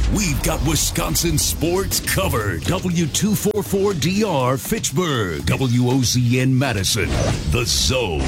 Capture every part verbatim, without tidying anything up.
We've got Wisconsin sports covered. W two forty-four D R Fitchburg. W O Z N Madison. The Zone.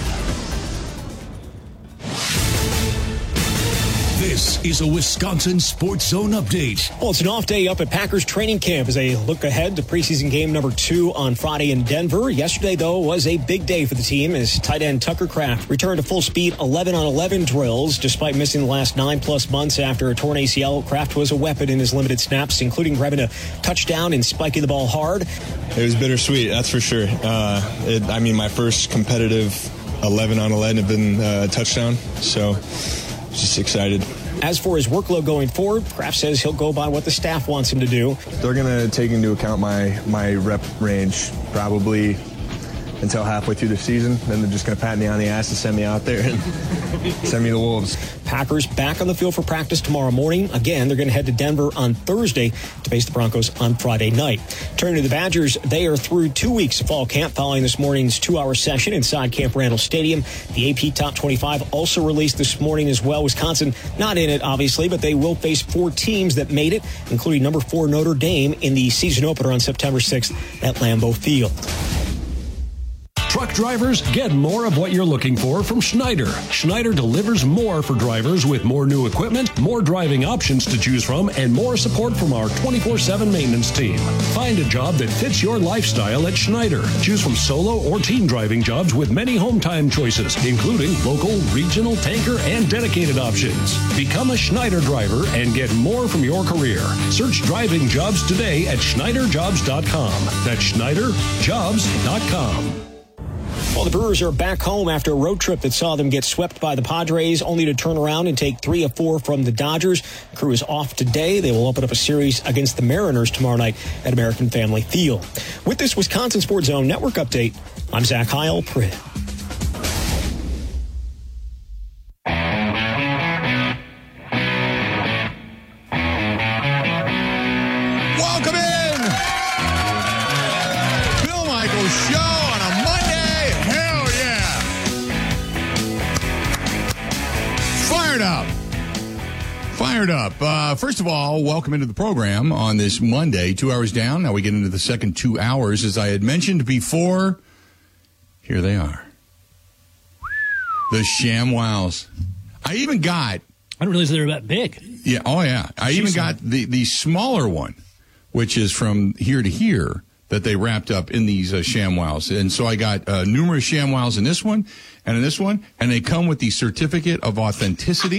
This is a Wisconsin Sports Zone update. Well, it's an off day up at Packers training camp as they look ahead to preseason game number two on Friday in Denver. Yesterday, though, was a big day for the team as tight end Tucker Kraft returned to full speed eleven on eleven drills. Despite missing the last nine plus months after a torn A C L, Kraft was a weapon in his limited snaps, including grabbing a touchdown and spiking the ball hard. It was bittersweet, that's for sure. Uh, it, I mean, my first competitive eleven on eleven had been uh, a touchdown, so just excited. As for his workload going forward, Kraft says he'll go by what the staff wants him to do. They're going to take into account my, my rep range probably until halfway through the season. Then they're just going to pat me on the ass and send me out there and send me to the Wolves. Packers back on the field for practice tomorrow morning. Again, they're going to head to Denver on Thursday to face the Broncos on Friday night. Turning to the Badgers, they are through two weeks of fall camp following this morning's two-hour session inside Camp Randall Stadium. The A P Top twenty-five also released this morning as well. Wisconsin not in it, obviously, but they will face four teams that made it, including number four Notre Dame in the season opener on September sixth at Lambeau Field. Truck drivers, get more of what you're looking for from Schneider. Schneider delivers more for drivers with more new equipment, more driving options to choose from, and more support from our twenty-four seven maintenance team. Find a job that fits your lifestyle at Schneider. Choose from solo or team driving jobs with many home time choices, including local, regional, tanker, and dedicated options. Become a Schneider driver and get more from your career. Search driving jobs today at Schneider Jobs dot com. That's Schneider Jobs dot com. Well, the Brewers are back home after a road trip that saw them get swept by the Padres, only to turn around and take three of four from the Dodgers. The crew is off today. They will open up a series against the Mariners tomorrow night at American Family Field. With this Wisconsin Sports Zone Network update, I'm Zach Heil-Pritt. Welcome in! Bill Michaels Show. Fired up. Fired up. Uh, first of all, welcome into the program on this Monday, two hours down. Now we get into the second two hours. As I had mentioned before, here they are. The ShamWows. I even got... I didn't realize they were that big. Yeah, oh yeah. I Jeez, even got the, the smaller one, which is from here to here, that they wrapped up in these uh, ShamWows. And so I got uh, numerous ShamWows in this one and in this one, and they come with the certificate of authenticity.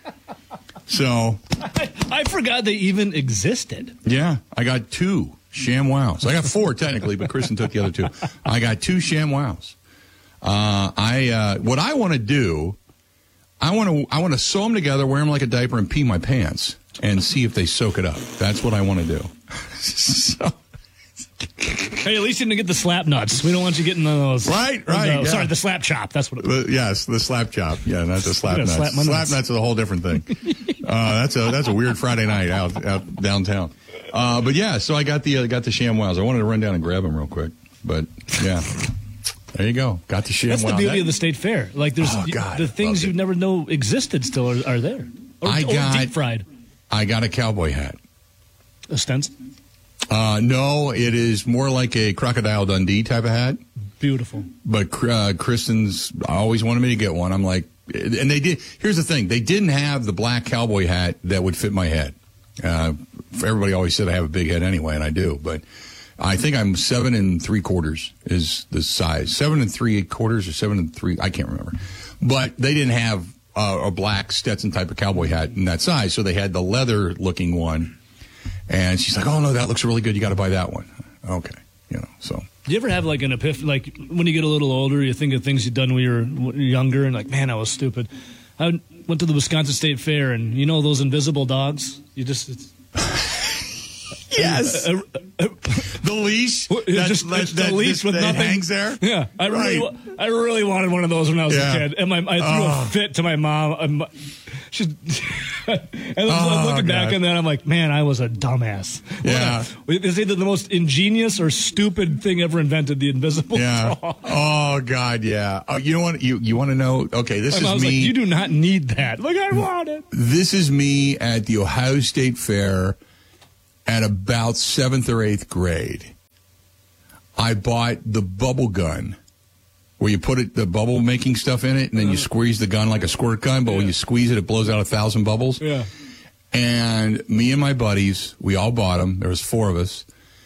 So I, I forgot they even existed. Yeah, I got two ShamWows. I got four technically, but Kristen took the other two. I got two ShamWows. Uh, I uh, what I want to do, I want to I want to sew them together, wear them like a diaper, and pee my pants, and see if they soak it up. That's what I want to do. So. Hey, at least you didn't get the slap nuts. We don't want you getting those. Right, right. The, yeah. Sorry, the slap chop. That's what it was. The, yes, the slap chop. Yeah, not the slap nuts. Slap, slap nuts. nuts is a whole different thing. uh, that's a that's a weird Friday night out out downtown. Uh, but yeah, so I got the uh, got the ShamWows. I wanted to run down and grab them real quick, but yeah, there you go. Got the ShamWows. That's the beauty that, of the state fair. Like there's oh, God, the things you never know existed still are, are there. Or, I got or deep fried. I got a cowboy hat. A stance? Uh, no, it is more like a Crocodile Dundee type of hat. Beautiful. But uh, Kristen's always wanted me to get one. I'm like, and they did. Here's the thing: they didn't have the black cowboy hat that would fit my head. Uh, everybody always said I have a big head anyway, and I do. But I think I'm seven and three quarters is the size. Seven and three quarters or seven and three. I can't remember. But they didn't have uh, a black Stetson type of cowboy hat in that size, so they had the leather looking one. And she's like, oh, no, that looks really good. You got to buy that one. Okay. You know, so. Do you ever have like an epiphany, like when you get a little older, you think of things you've done when you were younger and like, man, I was stupid. I went to the Wisconsin State Fair and you know those invisible dogs? You just. It's, yes. Uh, uh, uh, the leash? That, just that, that, the leash that, with that nothing. hangs there? Yeah. I right. really I really wanted one of those when I was yeah. a kid. And my, I threw oh. a fit to my mom. I'm, she, And I'm Oh, looking back God. on that, I'm like, man, I was a dumbass. Yeah. What a- It's either the most ingenious or stupid thing ever invented, the invisible Yeah. dog. Oh God, yeah. Oh, you know what? You you want to know? Okay, this And I is was me. like, you do not need that. Like, I want it. This is me at the Ohio State Fair at about seventh or eighth grade. I bought the bubble gun where you put it, the bubble making stuff in it, and then you squeeze the gun like a squirt gun, but when you squeeze it, it blows out a thousand bubbles. Yeah. And me and my buddies, we all bought them. There was four of us.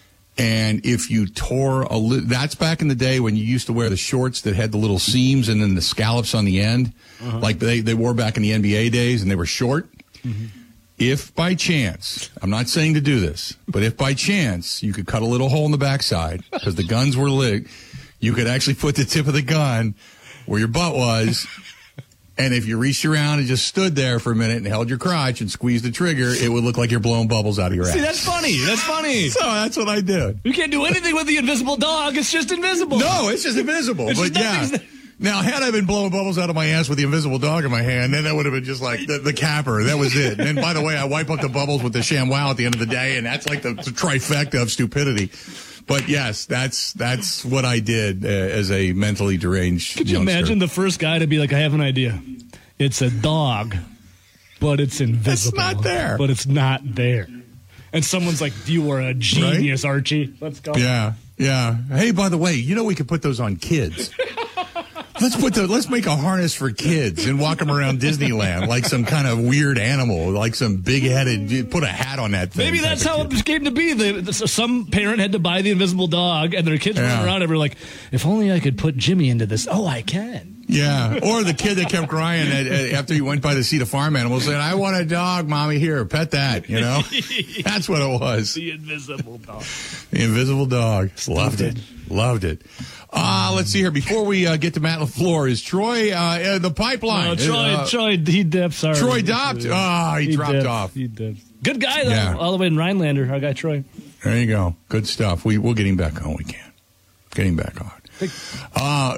And if you tore a li- that's back in the day when you used to wear the shorts that had the little seams and then the scallops on the end, Uh-huh. like they, they wore back in the N B A days, and they were short. Mm-hmm. If by chance, I'm not saying to do this, but if by chance you could cut a little hole in the backside because the guns were lit, you could actually put the tip of the gun where your butt was. And if you reached around and just stood there for a minute and held your crotch and squeezed the trigger, it would look like you're blowing bubbles out of your ass. See, that's funny. That's funny. So that's what I did. You can't do anything with the invisible dog. It's just invisible. No, it's just invisible. It's but just yeah. nothing's- Now, had I been blowing bubbles out of my ass with the invisible dog in my hand, then that would have been just like the, the capper. That was it. And by the way, I wipe up the bubbles with the ShamWow at the end of the day, and that's like the, the trifecta of stupidity. But yes, that's that's what I did uh, as a mentally deranged Could you youngster. imagine the first guy to be like, I have an idea. It's a dog, but it's invisible. not there. But it's not there. And someone's like, you are a genius, Archie. Let's go. Yeah, yeah. Hey, by the way, you know we could put those on kids. Let's put the let's make a harness for kids and walk them around Disneyland like some kind of weird animal, like some big-headed. Put a hat on that thing. Maybe type that's of how kid. it came to be. The, the, some parent had to buy the invisible dog, and their kids Yeah. running around everywhere like, if only I could put Jimmy into this. Oh, I can. Yeah, or the kid that kept crying at, at, after he went by to see the farm animals, saying, "I want a dog, mommy. Here, pet that." You know, that's what it was. The invisible dog. The invisible dog. Loved it. Loved it. Uh, let's see here. Before we uh, get to Matt LaFleur, is Troy uh, uh, the pipeline? No, Troy, Uh, Troy, he dipped. Sorry. Troy dipped? Oh, he dropped dipped. off. He dipped. Good guy, though. Yeah. All the way in Rhinelander, our guy Troy. There you go. Good stuff. We, we'll get him back on. We can. Get him back on. Uh,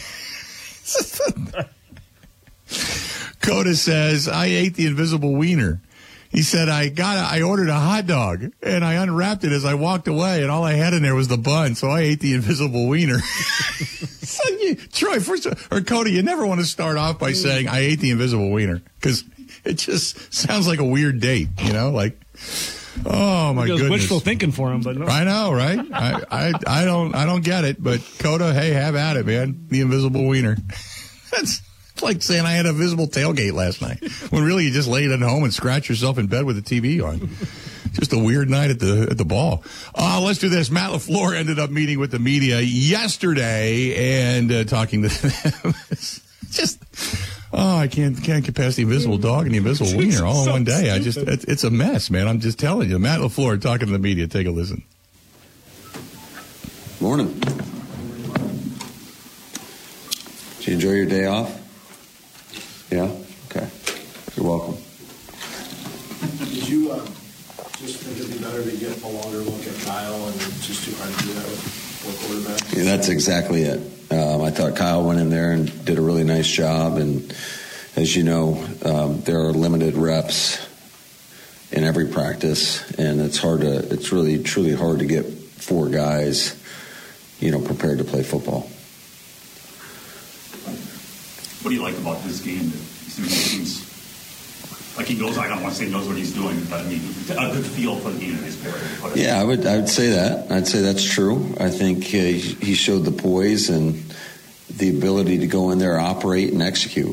Coda says, I ate the invisible wiener. He said, I got, a, I ordered a hot dog, and I unwrapped it as I walked away, and all I had in there was the bun, so I ate the invisible wiener. So you, Troy, first of, or Coda, you never want to start off by saying, I ate the invisible wiener, because it just sounds like a weird date, you know, like, oh, my It was goodness. wishful thinking for him, but no. I know, right? I, I I don't I don't get it, but Coda, hey, have at it, man. The invisible wiener. That's like saying I had a visible tailgate last night, when really you just laid at home and scratch yourself in bed with the T V on. Just a weird night at the at the ball. Uh, let's do this. Matt LaFleur ended up meeting with the media yesterday and uh, talking to them. Just. Oh, I can't can't get past the invisible dog and the invisible wiener all in so one day. I just stupid. it's, it's a mess, man. I'm just telling you. Matt LaFleur talking to the media. Take a listen. Morning. Did you enjoy your day off? Yeah? Okay. You're welcome. Did you uh, just think it'd be better to get a longer look at Kyle, and it's just too hard to do that with four quarterbacks? Yeah, that's exactly it. Um, I thought Kyle went in there and did a really nice job. And as you know, um, there are limited reps in every practice, and it's hard to, it's really, truly hard to get four guys, you know, prepared to play football. What do you like about this game? That he seems like he knows, I don't want to say knows what he's doing, but I mean, a good feel for the game is better. Yeah, I would I would say that. I'd say that's true. I think uh, he showed the poise and the ability to go in there, operate, and execute.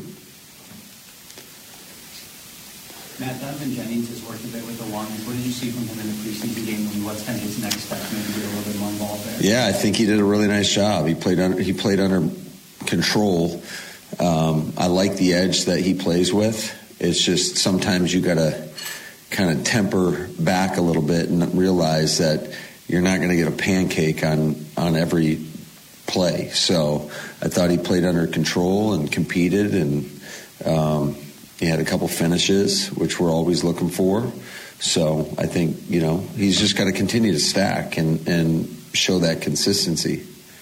Matt, Donovan Jennings has worked a bit with the Lions. What did you see from him in the preseason game, and what's kind of his next step? Maybe get a little bit more involved there. Yeah, I think he did a really nice job. He played under he played under control. Um, I like the edge that he plays with. It's just sometimes you got to kind of temper back a little bit and realize that you're not going to get a pancake on, on every play. So I thought he played under control and competed, and um, he had a couple finishes, which we're always looking for. So I think, you know, he's just got to continue to stack and, and show that consistency.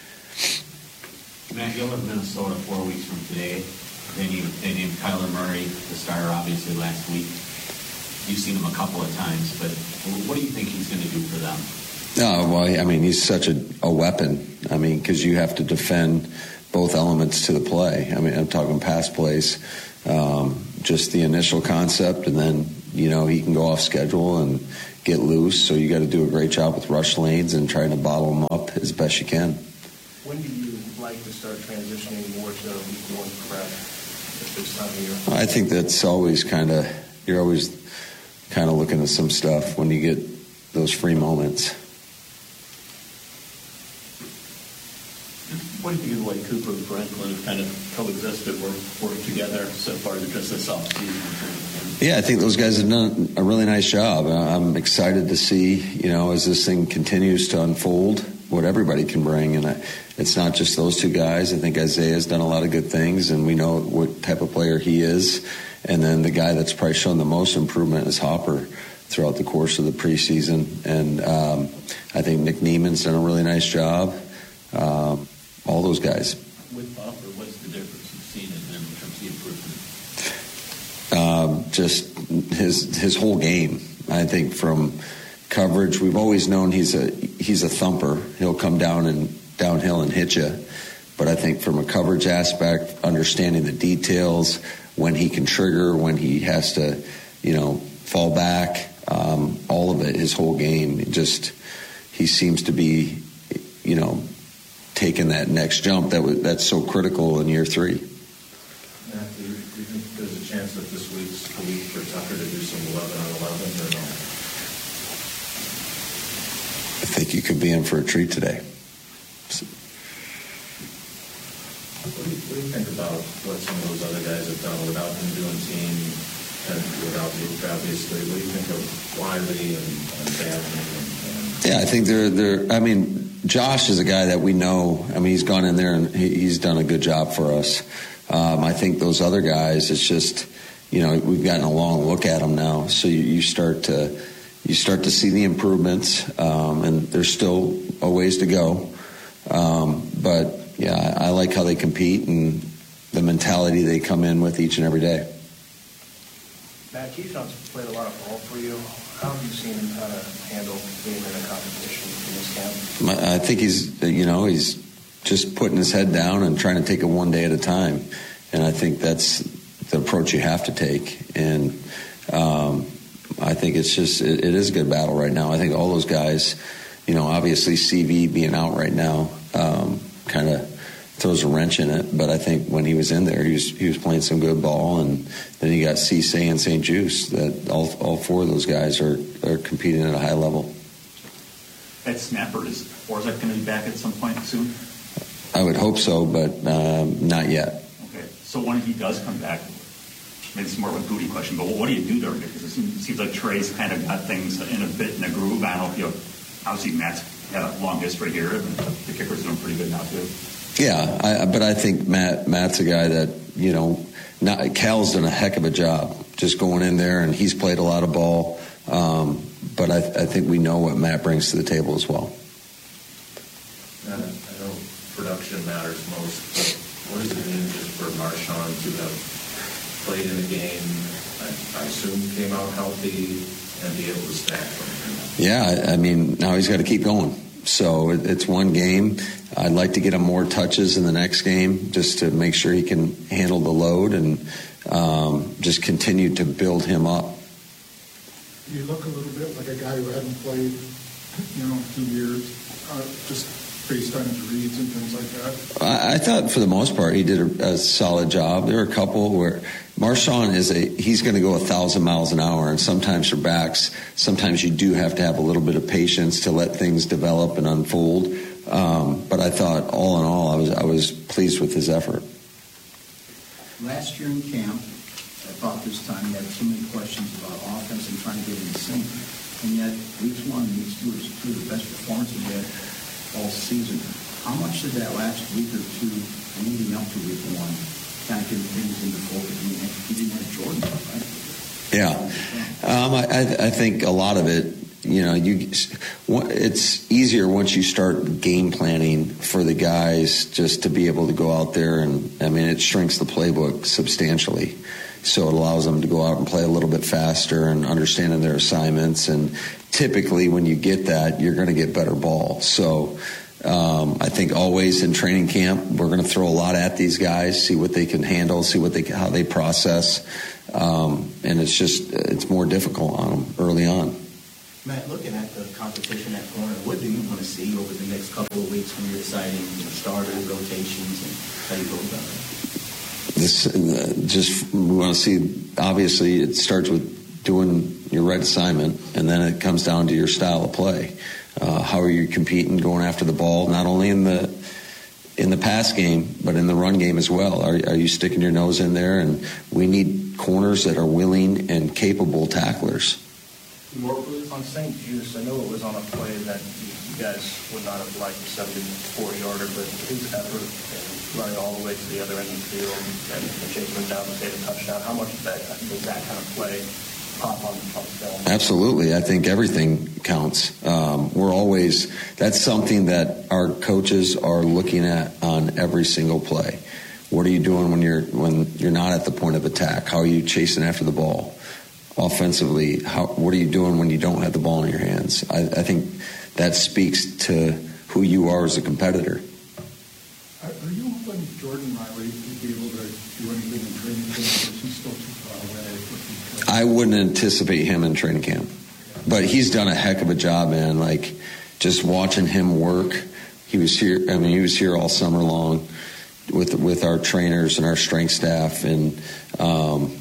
Matt, you'll have Minnesota four weeks from today. They named, they named Kyler Murray the starter, obviously, last week. You've seen him a couple of times, but what do you think he's going to do for them? No, well, I mean, he's such a, a weapon. I mean, because you have to defend both elements to the play. I mean, I'm talking pass plays, um, just the initial concept, and then, you know, he can go off schedule and get loose. So you got to do a great job with rush lanes and trying to bottle him up as best you can. When do you like to start transitioning more to week one prep at this time of year? I think that's always kind of, you're always kind of looking at some stuff when you get those free moments. What do you think of the way Cooper and Franklin have kind of coexisted, work, worked together so far just this offseason? Yeah, I think those guys have done a really nice job. I'm excited to see, you know, as this thing continues to unfold, what everybody can bring. And I, it's not just those two guys. I think Isaiah's done a lot of good things, and we know what type of player he is. And then the guy that's probably shown the most improvement is Hopper throughout the course of the preseason. And um, I think Nick Neiman's done a really nice job. Um, all those guys. With Hopper, what's the difference you've seen in him in terms of the improvement? Um, just his his whole game. I think from coverage, we've always known he's a he's a thumper. He'll come down and downhill and hit you. But I think from a coverage aspect, understanding the details, when he can trigger, when he has to, you know, fall back, um, all of it, his whole game, it just he seems to be, you know, taking that next jump that was, that's so critical in year three. Matthew, do you think there's a chance that this week's a week for Tucker to do some eleven on eleven or no? I think you could be in for a treat today. What do, you, what do you think about what some of those other guys have done without him doing team and without Luke, obviously? What do you think of Wiley and, and Batley? And, and Yeah, I think they're they're. I mean, Josh is a guy that we know. I mean, he's gone in there and he, he's done a good job for us. Um, I think those other guys, it's just, you know, we've gotten a long look at them now, so you, you start to you start to see the improvements, um, and there's still a ways to go. Um, but yeah, I, I like how they compete and the mentality they come in with each and every day. Matt Keyshawn's played a lot of ball for you. How have you seen him kind of handle being in a competition in this camp? I think he's, you know, he's just putting his head down and trying to take it one day at a time. And I think that's the approach you have to take. And um, I think it's just, it, it is a good battle right now. I think all those guys, you know, obviously C V being out right now um, kind of throws a wrench in it. But I think when he was in there, he was he was playing some good ball. And then you got Cisse and Saint Juice. That all all four of those guys are, are competing at a high level. That snapper is, or is that going to be back at some point soon? I would hope so, but um, not yet. Okay, so when he does come back, maybe it's more of a booty question, but what do you do there? Because it seems, it seems like Trey's kind of got things in a bit in a groove. I don't know if you know, obviously Matt's had a long history here, and the kicker's doing pretty good now too. Yeah, I, but I think Matt Matt's a guy that, you know, not, Cal's done a heck of a job just going in there, and he's played a lot of ball. Um, but I, I think we know what Matt brings to the table as well. I know production matters most, but what does it mean just for Marshawn to have played in the game, I, I assume came out healthy, and be able to stack from him? Yeah, I, I mean, now he's got to keep going. So it, it's one game. I'd like to get him more touches in the next game just to make sure he can handle the load and um, just continue to build him up. You look a little bit like a guy who hadn't played, you know, two years, uh, just based on his reads and things like that. I, I thought for the most part he did a, a solid job. There are a couple where Marshawn is a he's going to go a thousand miles an hour, and sometimes for backs, sometimes you do have to have a little bit of patience to let things develop and unfold. Um, but I thought, all in all, I was I was pleased with his effort. Last year in camp, about this time, you had so many questions about offense and trying to get in sync, and yet week one, week two was two of the best performances you had all season. How much did that last week or two leading up to week one kind of get things into focus? I mean, he didn't have Jordan, right? Yeah, um, I, I think a lot of it. You know, you it's easier once you start game planning for the guys just to be able to go out there and, I mean, it shrinks the playbook substantially. So it allows them to go out and play a little bit faster and understanding their assignments. And typically when you get that, you're going to get better ball. So um, I think always in training camp, we're going to throw a lot at these guys, see what they can handle, see what they how they process. Um, and it's just it's more difficult on them early on. Matt, looking at the competition at corner, what do you want to see over the next couple of weeks when you're deciding, you know, starters, rotations, and how you go about it? This uh, just we want to see. Obviously, it starts with doing your right assignment, and then it comes down to your style of play. Uh, how are you competing, going after the ball, not only in the in the pass game, but in the run game as well? Are, are you sticking your nose in there? And we need corners that are willing and capable tacklers. On Saint Juice, I know it was on a play that you guys would not have liked, a seventy-four yarder, but his effort in running all the way to the other end of the field and chasing him down to save a touchdown, how much of that, does that kind of play pop on the film? Absolutely. I think everything counts. Um, we're always, that's something that our coaches are looking at on every single play. What are you doing when you're when you're not at the point of attack? How are you chasing after the ball? Offensively, how, what are you doing when you don't have the ball in your hands? I, I think that speaks to who you are as a competitor. Are you hoping Jordan Riley to be able to do anything in training camp, or is he still too far away? I wouldn't anticipate him in training camp, but he's done a heck of a job, man. Like, just watching him work, he was here. I mean, he was here all summer long with with our trainers and our strength staff, and um,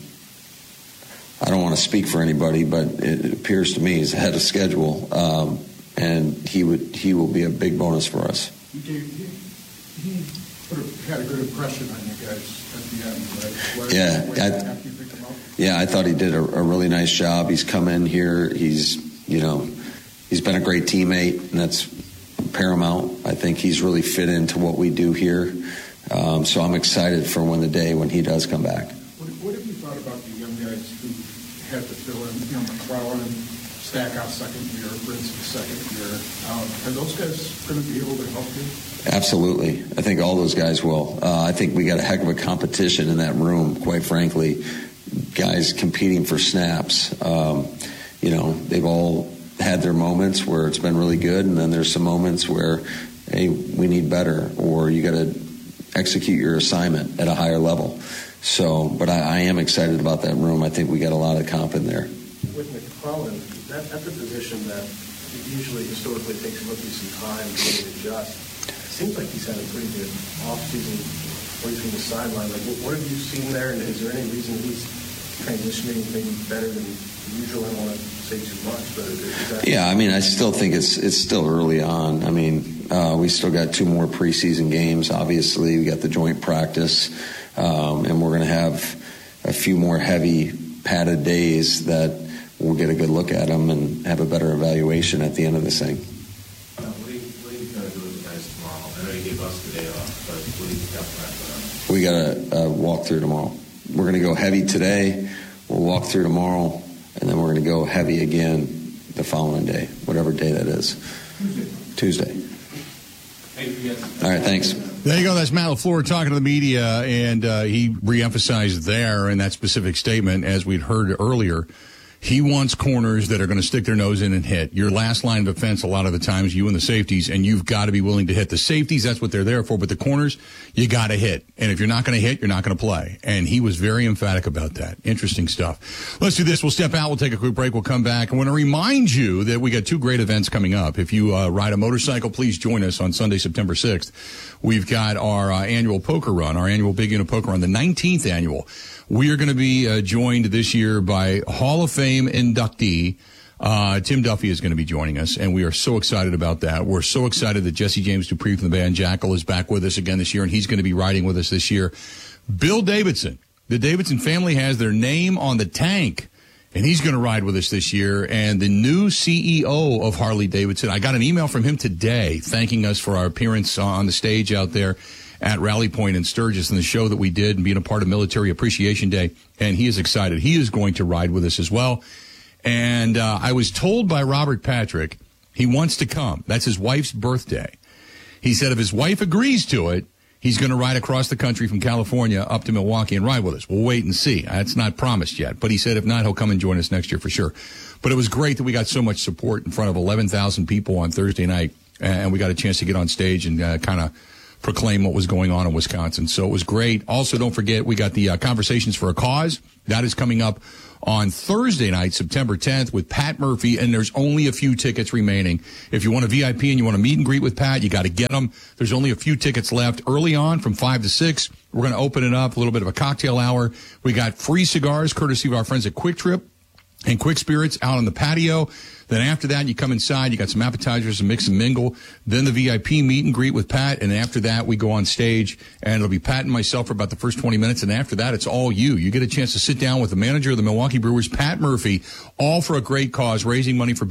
I don't want to speak for anybody, but it appears to me he's ahead of schedule, um, and he would he will be a big bonus for us. He, gave, he, he put a, had a good impression on you guys at the end, right? What, yeah, what, I, after you picked him up? yeah, I thought he did a, a really nice job. He's come in here. He's you know he's been a great teammate, and that's paramount. I think he's really fit into what we do here. Um, so I'm excited for when the day when he does come back. What, what have you thought about the young guys who had to fill in, you know, McClellan, Stackhouse second year, Brinson second year? Um, are those guys going to be able to help you? Absolutely. I think all those guys will. Uh, I think we got a heck of a competition in that room, quite frankly. Guys competing for snaps. Um, you know, they've all had their moments where it's been really good, and then there's some moments where, hey, we need better, or you got to execute your assignment at a higher level. So, but I, I am excited about that room. I think we got a lot of comp in there. With McClellan, that, that's a position that usually historically takes rookies some time to really adjust. It seems like he's had a pretty good offseason away from the sideline. Like, what, what have you seen there, and is there any reason he's transitioning maybe better than usual? I don't want to say too much, but is that... Yeah, I mean, I still think it's it's still early on. I mean, uh, we still got two more preseason games. Obviously, we got the joint practice, um, and we're going to have a few more heavy padded days that we'll get a good look at them and have a better evaluation at the end of this thing. Uh, what are you, what are you going to do with the guys tomorrow? I know you gave us the day off, but what do you got planned for them? We got a, a walk through tomorrow. We're going to go heavy today. We'll walk through tomorrow, and then we're going to go heavy again the following day, whatever day that is. Tuesday. Tuesday. All right, thanks. There you go. That's Matt LaFleur talking to the media, and uh, he reemphasized there in that specific statement, as we'd heard earlier, he wants corners that are going to stick their nose in and hit. Your last line of defense, a lot of the times, you and the safeties, and you've got to be willing to hit. The safeties, that's what they're there for, but the corners, you got to hit. And if you're not going to hit, you're not going to play. And he was very emphatic about that. Interesting stuff. Let's do this. We'll step out. We'll take a quick break. We'll come back. I want to remind you that we got two great events coming up. If you uh, ride a motorcycle, please join us on Sunday, September sixth. We've got our uh, annual poker run, our annual Big Unit Poker Run, the nineteenth annual. We are going to be uh, joined this year by Hall of Fame inductee uh, Tim Duffy is going to be joining us, and we are so excited about that. We're so excited that Jesse James Dupree from the band Jackal is back with us again this year, and he's going to be riding with us this year. Bill Davidson, the Davidson family has their name on the tank, and he's going to ride with us this year. And the new C E O of Harley Davidson, I got an email from him today thanking us for our appearance on the stage out there at Rally Point in Sturgis and the show that we did and being a part of Military Appreciation Day. And he is excited. He is going to ride with us as well. And uh, I was told by Robert Patrick he wants to come. That's his wife's birthday. He said if his wife agrees to it, he's going to ride across the country from California up to Milwaukee and ride with us. We'll wait and see. That's not promised yet. But he said if not, he'll come and join us next year for sure. But it was great that we got so much support in front of eleven thousand people on Thursday night, and we got a chance to get on stage and uh, kind of proclaim what was going on in Wisconsin. So it was great. Also, don't forget, we got the uh, Conversations for a Cause. That is coming up on Thursday night, September tenth, with Pat Murphy, and there's only a few tickets remaining. If you want a V I P and you want to meet and greet with Pat, you got to get them. There's only a few tickets left. Early on, from five to six, we're going to open it up, a little bit of a cocktail hour. We got free cigars, courtesy of our friends at Quick Trip and Quick Spirits out on the patio. Then after that, you come inside, you got some appetizers and mix and mingle. Then the V I P meet and greet with Pat. And after that, we go on stage, and it'll be Pat and myself for about the first twenty minutes. And after that, it's all you. You get a chance to sit down with the manager of the Milwaukee Brewers, Pat Murphy, all for a great cause, raising money for